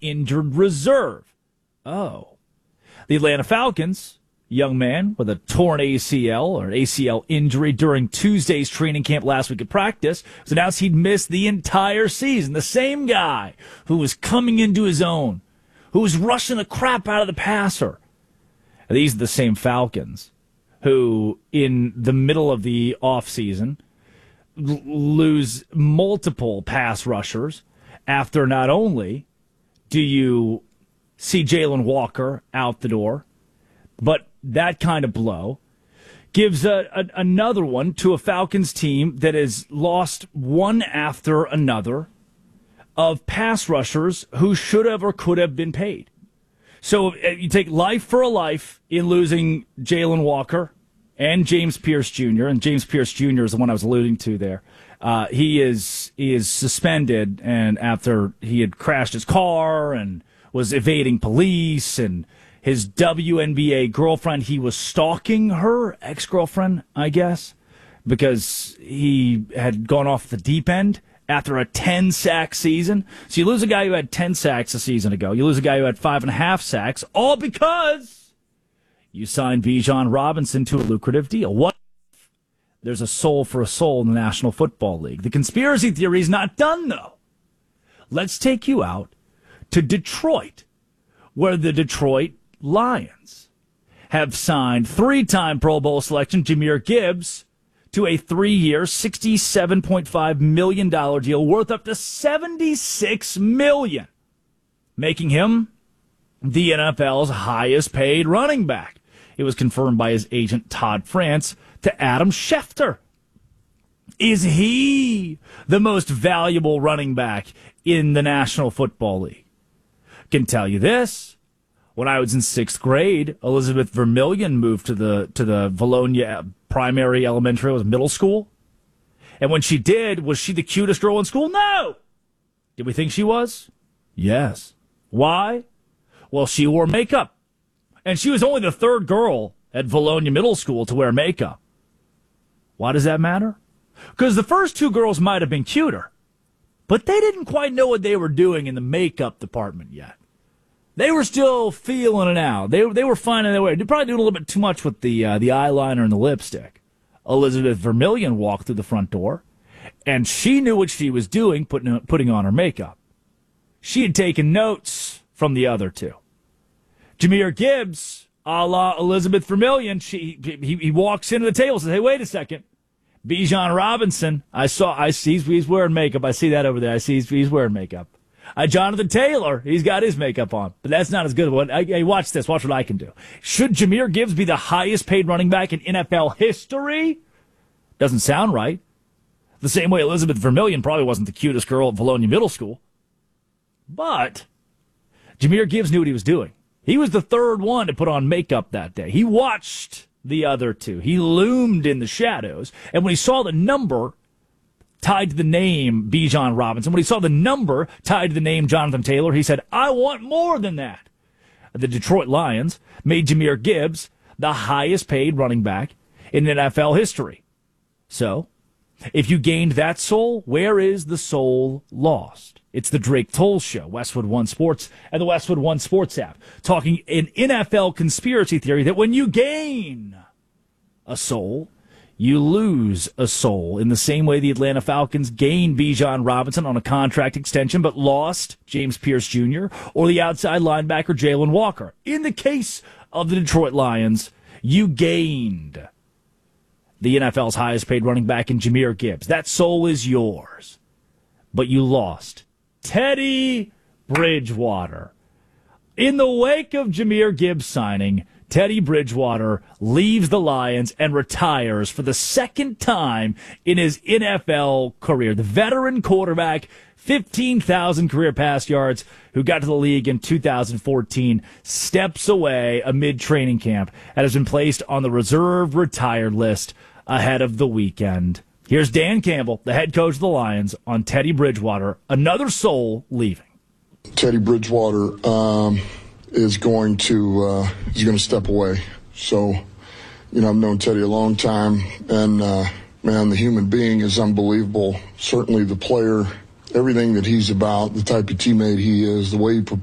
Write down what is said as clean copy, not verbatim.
injured reserve. Oh. The Atlanta Falcons, young man with a torn ACL or ACL injury during Tuesday's training camp last week at practice, was announced he'd missed the entire season. The same guy who was coming into his own, who was rushing the crap out of the passer. These are the same Falcons who, in the middle of the offseason, lose multiple pass rushers after not only do you see Jalen Walker out the door, but that kind of blow gives another one to a Falcons team that has lost one after another of pass rushers who should have or could have been paid. So you take life for a life in losing Jalen Walker and James Pierce Jr., and James Pierce Jr. is the one I was alluding to there. He is suspended, and after he had crashed his car and was evading police, and his WNBA girlfriend, he was stalking her ex-girlfriend, I guess, because he had gone off the deep end after a 10-sack season. So you lose a guy who had 10 sacks a season ago. You lose a guy who had 5.5 sacks, all because you signed Bijan Robinson to a lucrative deal. What if there's a soul for a soul in the National Football League? The conspiracy theory is not done, though. Let's take you out to Detroit, where the Detroit Lions have signed 3-time Pro Bowl selection Jahmyr Gibbs to a 3-year, $67.5 million deal worth up to $76 million, making him the NFL's highest paid running back. It was confirmed by his agent, Todd France, to Adam Schefter. Is he the most valuable running back in the National Football League? Can tell you this. When I was in 6th grade, Elizabeth Vermillion moved to the Valonia Primary Elementary. It was middle school. And when she did, was she the cutest girl in school? No! Did we think she was? Yes. Why? Well, she wore makeup. And she was only the 3rd girl at Valonia Middle School to wear makeup. Why does that matter? Because the first 2 girls might have been cuter, but they didn't quite know what they were doing in the makeup department yet. They were still feeling it out. They were finding their way. They're probably doing a little bit too much with the eyeliner and the lipstick. Elizabeth Vermillion walked through the front door, and she knew what she was doing, putting on her makeup. She had taken notes from the other 2. Jahmyr Gibbs, a la Elizabeth Vermillion, he walks into the table and says, "Hey, wait a second. Bijan Robinson, I see he's wearing makeup. I see that over there. I see he's wearing makeup. Jonathan Taylor, he's got his makeup on, but that's not as good. Hey, watch this. Watch what I can do. Should Jahmyr Gibbs be the highest paid running back in NFL history? Doesn't sound right. The same way Elizabeth Vermillion probably wasn't the cutest girl at Valonia Middle School. But Jahmyr Gibbs knew what he was doing. He was the 3rd one to put on makeup that day. He watched the other 2. He loomed in the shadows, and when he saw the number tied to the name Bijan Robinson, when he saw the number tied to the name Jonathan Taylor, he said, "I want more than that." The Detroit Lions made Jahmyr Gibbs the highest paid running back in NFL history. So, if you gained that soul, where is the soul lost? It's the Drake Toll Show, Westwood One Sports, and the Westwood One Sports app, talking an NFL conspiracy theory that when you gain a soul, you lose a soul, in the same way the Atlanta Falcons gained Bijan Robinson on a contract extension but lost James Pierce Jr. or the outside linebacker Jalen Walker. In the case of the Detroit Lions, you gained the NFL's highest paid running back in Jahmyr Gibbs. That soul is yours. But you lost Teddy Bridgewater. In the wake of Jahmyr Gibbs signing, Teddy Bridgewater leaves the Lions and retires for the 2nd time in his NFL career. The veteran quarterback, 15,000 career pass yards, who got to the league in 2014, steps away amid training camp and has been placed on the reserve retired list ahead of the weekend. Here's Dan Campbell, the head coach of the Lions, on Teddy Bridgewater, another soul leaving. Teddy Bridgewater is going to step away. So, I've known Teddy a long time, and man, the human being is unbelievable. Certainly the player, everything that he's about, the type of teammate he is, the way he prepares.